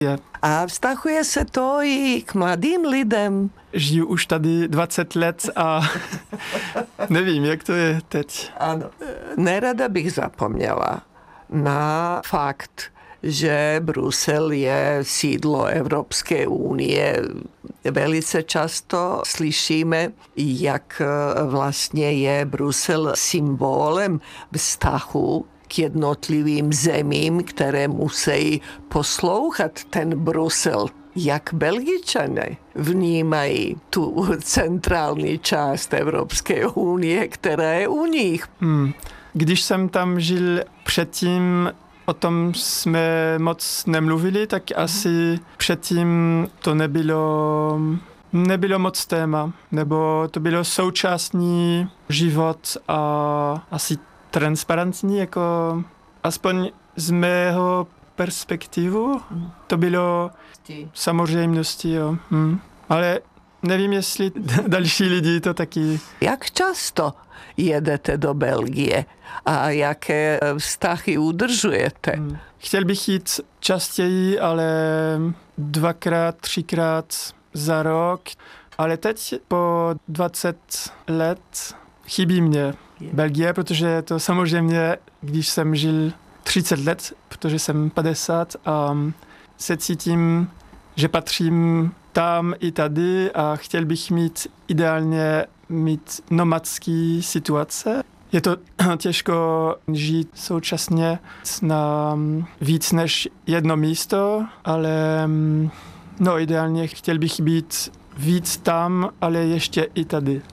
Je. A vztahuje se to i k mladým lidem? Žiju už tady 20 let a nevím, jak to je teď. Ano. Nerada bych zapomněla na fakt, že Brusel je sídlo Evropské unie. Velice často slyšíme, jak vlastně je Brusel symbolem vztahu k jednotlivým zemím, které musí poslouchat ten Brusel. Jak Belgičané vnímají tu centrální část Evropské unie, která je u nich? Když jsem tam žil předtím, o tom jsme moc nemluvili, tak asi předtím to nebylo moc téma, nebo to bylo současný život a asi transparentní, jako aspoň z mého perspektivu, to bylo samozřejmostí, jo. Ale nevím, jestli další lidi to taky. Jak často jedete do Belgie a jaké vztahy udržujete? Chtěl bych jít častěji, ale 2x, 3x za rok. Ale teď po 20 let chybí mě Belgie, protože to samozřejmě, když jsem žil 30 let, protože jsem 50 a se cítím, že patřím tam i tady a chtěl bych ideálně mít nomadský situace. Je to těžko žít současně na víc než jedno místo, ale ideálně chtěl bych být víc tam, ale ještě i tady.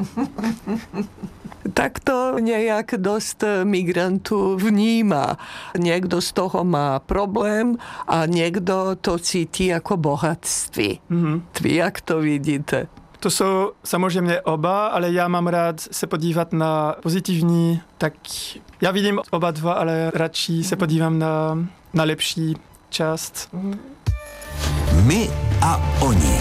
Tak to nějak dost migrantů vnímá. Někdo z toho má problém a někdo to cítí jako bohatství. Vy jak to vidíte? To jsou samozřejmě oba, ale já mám rád se podívat na pozitivní, tak já vidím oba dva, ale radši se podívám na lepší část. My a oni.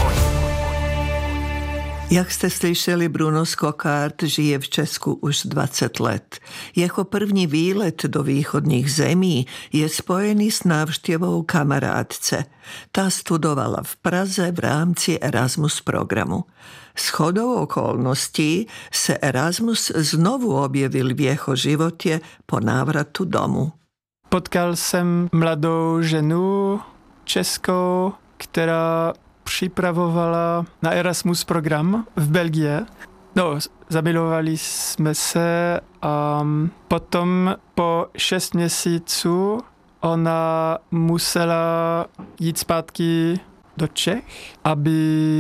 Jak jste slyšeli, Bruno Skokard žije v Česku už 20 let. Jeho první výlet do východních zemí je spojený s návštěvou kamarádce. Ta studovala v Praze v rámci Erasmus programu. Shodou okolností se Erasmus znovu objevil v jeho životě po návratu domů. Potkal jsem mladou ženu českou, která připravovala na Erasmus program v Belgii. Zamilovali jsme se a potom po 6 měsíců ona musela jít zpátky do Čech, aby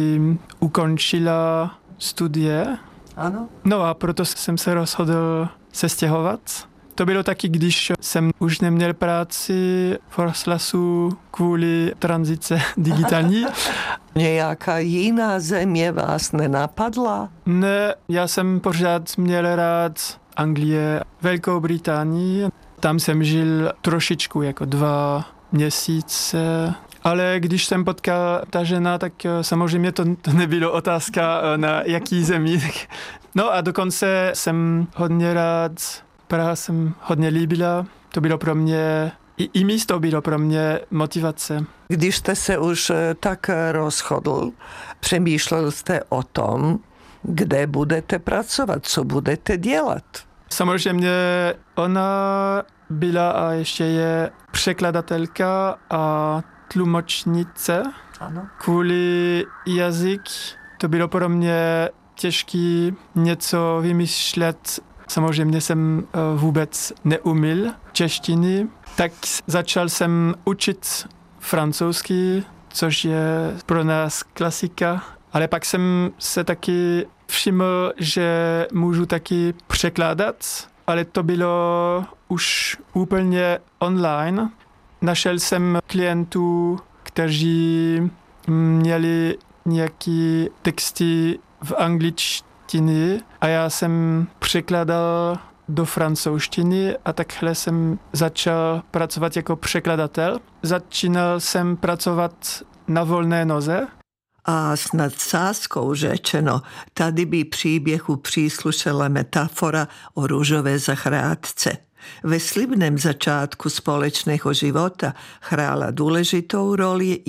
ukončila studie. Ano. A proto jsem se rozhodl se stěhovat. To bylo taky, když jsem už neměl práci v Forslasu kvůli tranzice digitální. Nějaká jiná země vás nenapadla? Ne, já jsem pořád měl rád Anglie, Velkou Británii. Tam jsem žil trošičku, jako 2 měsíce. Ale když jsem potkal ta žena, tak samozřejmě to nebylo otázka na jaký zemi. A dokonce jsem hodně rád, Praha jsem hodně líbila. To bylo pro mě, i místo bylo pro mě motivace. Když jste se už tak rozhodl, přemýšlel jste o tom, kde budete pracovat, co budete dělat? Samozřejmě ona byla a ještě je překladatelka a tlumočnice. Ano. Kvůli jazyk to bylo pro mě těžké něco vymýšlet. Samozřejmě jsem vůbec neuměl češtiny, tak začal jsem učit francouzsky, což je pro nás klasika. Ale pak jsem se taky všiml, že můžu taky překládat, ale to bylo už úplně online. Našel jsem klientů, kteří měli nějaké texty v angličtině a já jsem překládal do francouzštiny a takhle jsem začal pracovat jako překladatel. Začínal jsem pracovat na volné noze. A s nadsázkou řečeno, tady by příběhu příslušela metafora o růžové zahrádce. Ve slibnem začátku společného života hrála důležitou roli